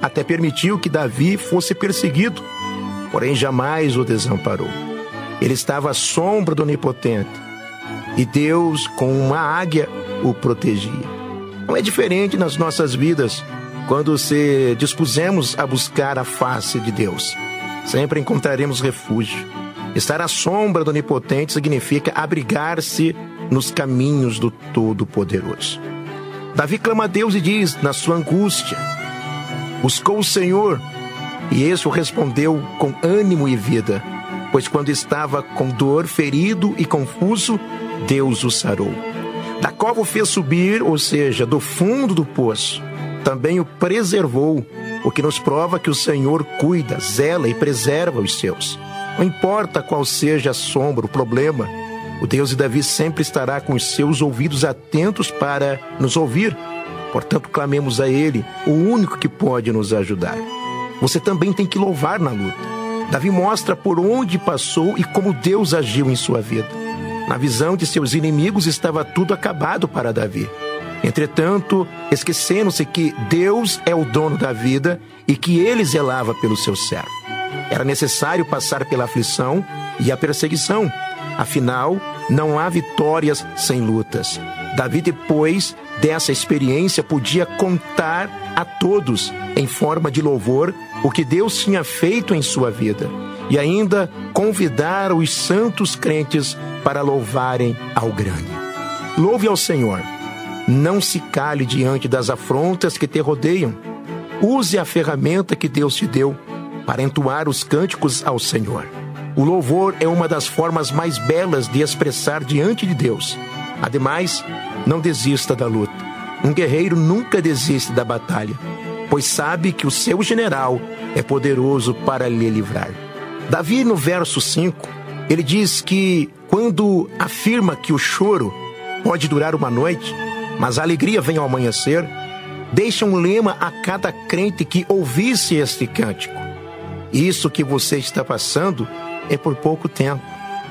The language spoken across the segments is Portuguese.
até permitiu que Davi fosse perseguido, porém jamais o desamparou. Ele estava à sombra do Onipotente e Deus, com uma águia, o protegia. Não é diferente nas nossas vidas quando se dispusemos a buscar a face de Deus. Sempre encontraremos refúgio. Estar à sombra do Onipotente significa abrigar-se nos caminhos do Todo-Poderoso. Davi clama a Deus e diz, na sua angústia, buscou o Senhor, e este o respondeu com ânimo e vida, pois quando estava com dor, ferido e confuso, Deus o sarou. Da cova o fez subir, ou seja, do fundo do poço, também o preservou, o que nos prova que o Senhor cuida, zela e preserva os seus. Não importa qual seja a sombra, o problema, o Deus de Davi sempre estará com os seus ouvidos atentos para nos ouvir. Portanto, clamemos a Ele, o único que pode nos ajudar. Você também tem que louvar na luta. Davi mostra por onde passou e como Deus agiu em sua vida. Na visão de seus inimigos estava tudo acabado para Davi. Entretanto, esquecendo-se que Deus é o dono da vida e que Ele zelava pelo seu servo. Era necessário passar pela aflição e a perseguição. Afinal, não há vitórias sem lutas. Davi, depois dessa experiência, podia contar a todos, em forma de louvor, o que Deus tinha feito em sua vida. E ainda convidar os santos crentes para louvarem ao grande. Louve ao Senhor. Não se cale diante das afrontas que te rodeiam. Use a ferramenta que Deus te deu para entoar os cânticos ao Senhor. O louvor é uma das formas mais belas de expressar diante de Deus. Ademais, não desista da luta. Um guerreiro nunca desiste da batalha, pois sabe que o seu general é poderoso para lhe livrar. Davi, no verso 5, ele diz que quando afirma que o choro pode durar uma noite, mas a alegria vem ao amanhecer, deixa um lema a cada crente que ouvisse este cântico. Isso que você está passando é por pouco tempo.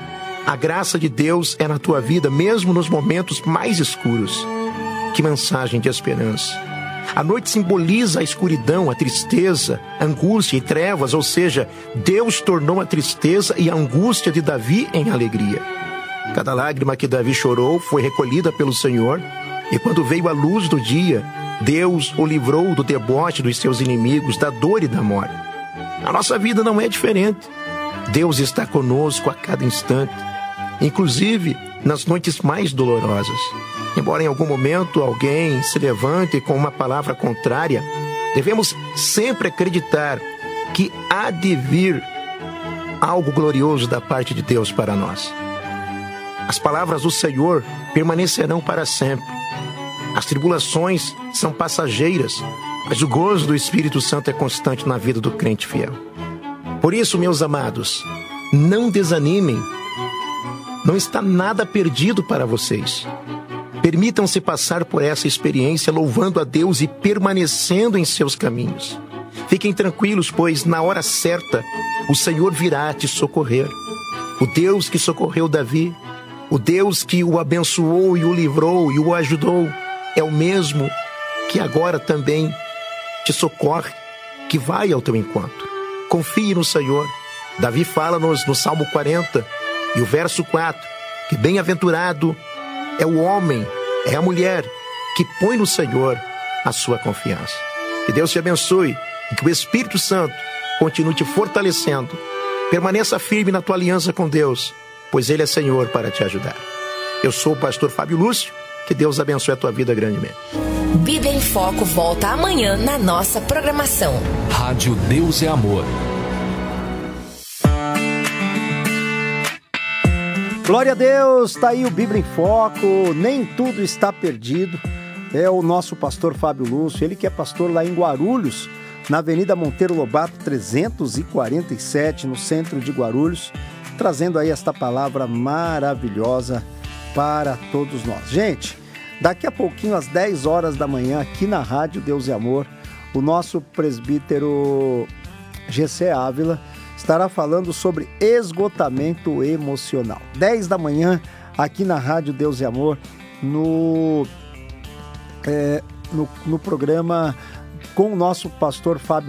A graça de Deus é na tua vida, mesmo nos momentos mais escuros. Que mensagem de esperança! A noite simboliza a escuridão, a tristeza, a angústia e trevas, ou seja, Deus tornou a tristeza e a angústia de Davi em alegria. Cada lágrima que Davi chorou foi recolhida pelo Senhor, e quando veio a luz do dia, Deus o livrou do deboche dos seus inimigos, da dor e da morte. A nossa vida não é diferente. Deus está conosco a cada instante, inclusive nas noites mais dolorosas. Embora em algum momento alguém se levante com uma palavra contrária, devemos sempre acreditar que há de vir algo glorioso da parte de Deus para nós. As palavras do Senhor permanecerão para sempre. As tribulações são passageiras, mas o gozo do Espírito Santo é constante na vida do crente fiel. Por isso, meus amados, não desanimem. Não está nada perdido para vocês. Permitam-se passar por essa experiência louvando a Deus e permanecendo em seus caminhos. Fiquem tranquilos, pois na hora certa o Senhor virá te socorrer. O Deus que socorreu Davi, o Deus que o abençoou e o livrou e o ajudou, é o mesmo que agora também te socorre, que vai ao teu encontro. Confie no Senhor. Davi fala-nos no Salmo 40 e o verso 4, que bem-aventurado é o homem, é a mulher que põe no Senhor a sua confiança. Que Deus te abençoe e que o Espírito Santo continue te fortalecendo. Permaneça firme na tua aliança com Deus, pois Ele é Senhor para te ajudar. Eu sou o pastor Fábio Lúcio. Que Deus abençoe a tua vida grandemente. Bíblia em Foco volta amanhã na nossa programação. Rádio Deus é Amor. Glória a Deus, tá aí o Bíblia em Foco, nem tudo está perdido. É o nosso pastor Fábio Lúcio, ele que é pastor lá em Guarulhos, na Avenida Monteiro Lobato 347, no centro de Guarulhos, trazendo aí esta palavra maravilhosa para todos nós. Gente, daqui a pouquinho, às 10 horas da manhã, aqui na Rádio Deus é Amor, o nosso presbítero GC Ávila estará falando sobre esgotamento emocional. 10 da manhã, aqui na Rádio Deus é Amor, no programa com o nosso pastor Fábio